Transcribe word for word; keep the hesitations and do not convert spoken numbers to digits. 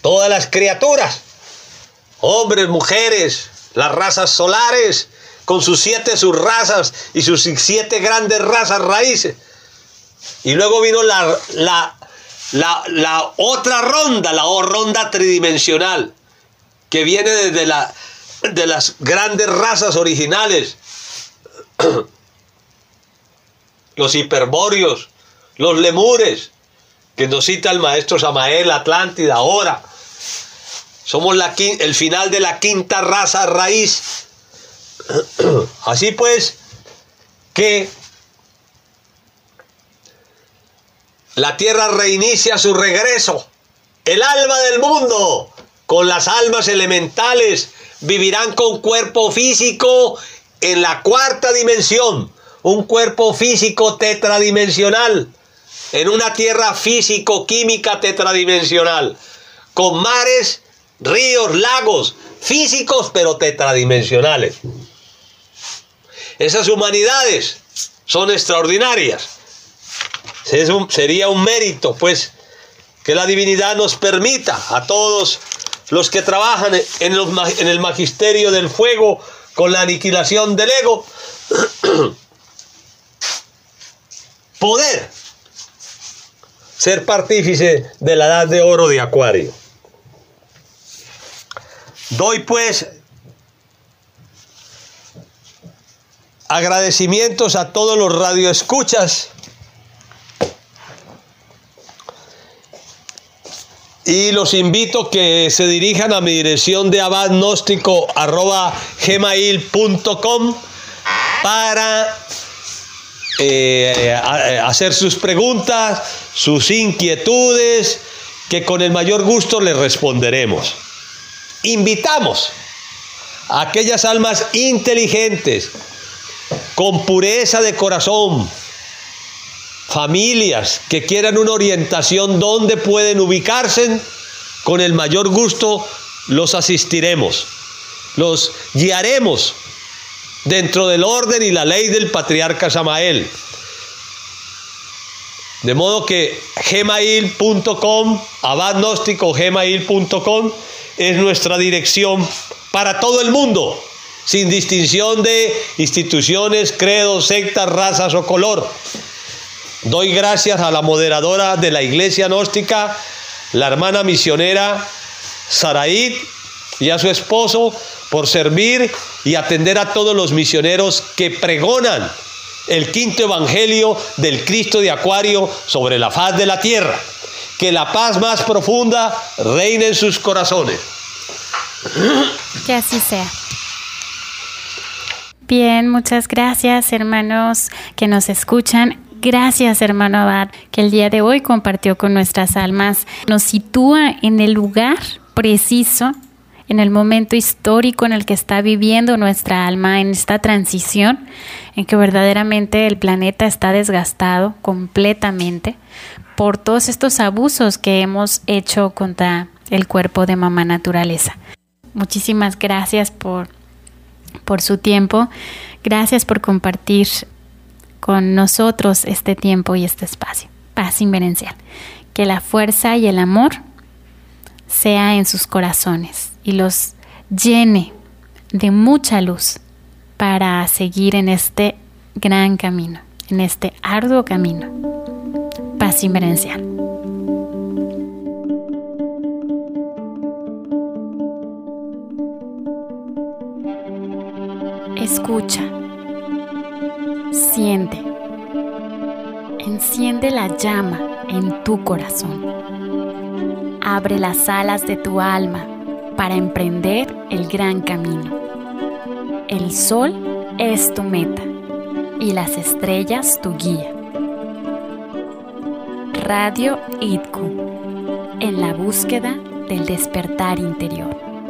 todas las criaturas, hombres, mujeres, las razas solares, con sus siete subrazas y sus siete grandes razas raíces. Y luego vino la, la, la, la otra ronda, la ronda tridimensional, que viene desde la, de las grandes razas originales, los hiperbóreos, los lemures, que nos cita el maestro Samael, Atlántida. Ahora somos la, el final de la quinta raza raíz. Así pues, que la tierra reinicia su regreso. El alma del mundo, con las almas elementales, vivirán con cuerpo físico en la cuarta dimensión. Un cuerpo físico tetradimensional, en una tierra físico-química tetradimensional, con mares, ríos, lagos, físicos pero tetradimensionales. Esas humanidades son extraordinarias. Sería un mérito, pues, que la divinidad nos permita a todos los que trabajan en, los, en el magisterio del fuego con la aniquilación del ego, poder ser partícipe de la edad de oro de Acuario. Doy pues agradecimientos a todos los radioescuchas y los invito que se dirijan a mi dirección de abadgnóstico arroba gmail punto com para eh, hacer sus preguntas, sus inquietudes, que con el mayor gusto les responderemos. Invitamos a aquellas almas inteligentes, con pureza de corazón, familias que quieran una orientación donde pueden ubicarse, con el mayor gusto los asistiremos, los guiaremos dentro del orden y la ley del patriarca Samael. De modo que gmail punto com, abadgnóstico gmail punto com, es nuestra dirección para todo el mundo, sin distinción de instituciones, credos, sectas, razas o color. Doy gracias a la moderadora de la Iglesia Gnóstica, la hermana misionera Saraid, y a su esposo por servir y atender a todos los misioneros que pregonan el quinto evangelio del Cristo de Acuario sobre la faz de la tierra. Que la paz más profunda reine en sus corazones. Que así sea. Bien, muchas gracias, hermanos que nos escuchan. Gracias, hermano Abad, que el día de hoy compartió con nuestras almas. Nos sitúa en el lugar preciso, en el momento histórico en el que está viviendo nuestra alma, en esta transición, en que verdaderamente el planeta está desgastado completamente por todos estos abusos que hemos hecho contra el cuerpo de mamá naturaleza. Muchísimas gracias por, por su tiempo. Gracias por compartir con nosotros este tiempo y este espacio. Paz inverencial. Que la fuerza y el amor sea en sus corazones y los llene de mucha luz para seguir en este gran camino, en este arduo camino. Paz inverencial. Escucha, siente, enciende la llama en tu corazón. Abre las alas de tu alma para emprender el gran camino. El sol es tu meta y las estrellas tu guía. Radio I T C U, en la búsqueda del despertar interior.